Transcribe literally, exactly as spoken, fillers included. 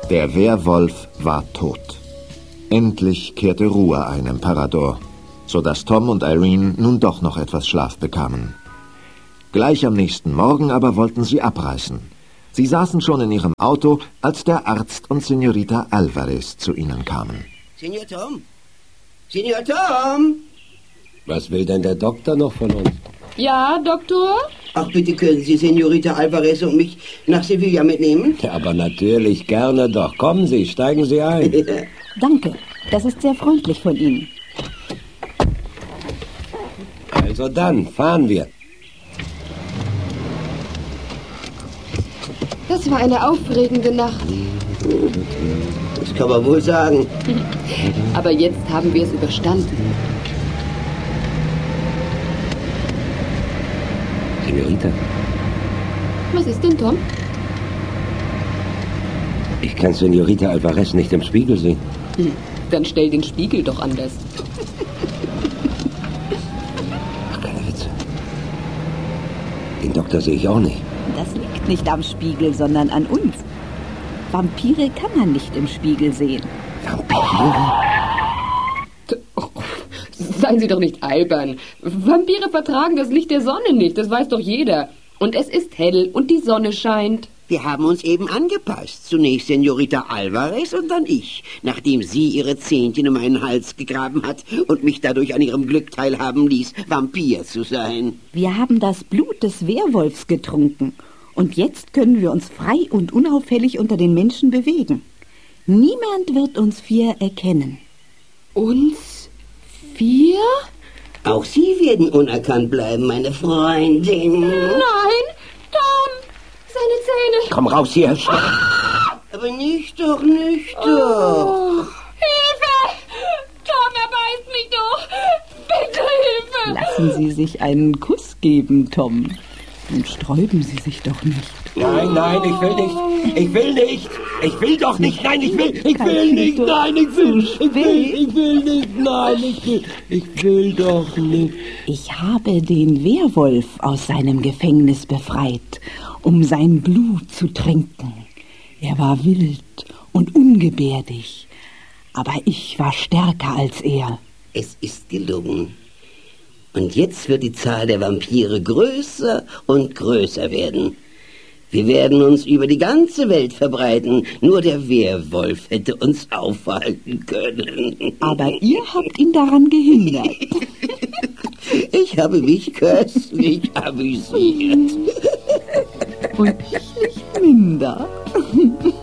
Der Werwolf war tot. Endlich kehrte Ruhe ein im Parador, sodass Tom und Irene nun doch noch etwas Schlaf bekamen. Gleich am nächsten Morgen aber wollten sie abreisen. Sie saßen schon in ihrem Auto, als der Arzt und Senorita Alvarez zu ihnen kamen. Senor Tom? Senor Tom? Was will denn der Doktor noch von uns? Ja, Doktor? Ach, bitte können Sie Senorita Alvarez und mich nach Sevilla mitnehmen? Ja, aber natürlich, gerne doch. Kommen Sie, steigen Sie ein. Danke, das ist sehr freundlich von Ihnen. Also dann, fahren wir. Das war eine aufregende Nacht. Das kann man wohl sagen. Aber jetzt haben wir es überstanden. Senorita, Was ist denn, Tom? ich kann Senorita Alvarez nicht im Spiegel sehen. Hm, dann stell den Spiegel doch anders. Ach, keine Witze. Den Doktor sehe ich auch nicht. Das liegt nicht am Spiegel, sondern an uns. Vampire kann man nicht im Spiegel sehen. Vampire? Oh, seien Sie doch nicht albern. Vampire vertragen das Licht der Sonne nicht, das weiß doch jeder. Und es ist hell und die Sonne scheint. Wir haben uns eben angepasst. Zunächst Senorita Alvarez und dann ich, nachdem sie ihre Zähnchen um meinen Hals gegraben hat und mich dadurch an ihrem Glück teilhaben ließ, Vampir zu sein. Wir haben das Blut des Werwolfs getrunken. Und jetzt können wir uns frei und unauffällig unter den Menschen bewegen. Niemand wird uns vier erkennen. Uns vier? Auch Sie werden unerkannt bleiben, meine Freundin. Nein, Tom, seine Zähne. Komm raus hier. Aber nicht doch, nicht doch. Oh, Hilfe! Tom, er beißt mich doch. Bitte Hilfe. Lassen Sie sich einen Kuss geben, Tom. Und sträuben Sie sich doch nicht. Nein, nein, ich will nicht. Ich will nicht. Ich will doch nicht. Nein, ich will. Ich will nicht. Nein, ich will. Ich will. Ich will nicht. Nein, ich will. Ich will doch nicht. Ich habe den Werwolf aus seinem Gefängnis befreit, um sein Blut zu trinken. Er war wild und ungebärdig, aber ich war stärker als er. Es ist gelungen. Und jetzt wird die Zahl der Vampire größer und größer werden. Wir werden uns über die ganze Welt verbreiten. Nur der Werwolf hätte uns aufhalten können. Aber ihr habt ihn daran gehindert. Ich habe mich köstlich amüsiert. Und ich nicht minder.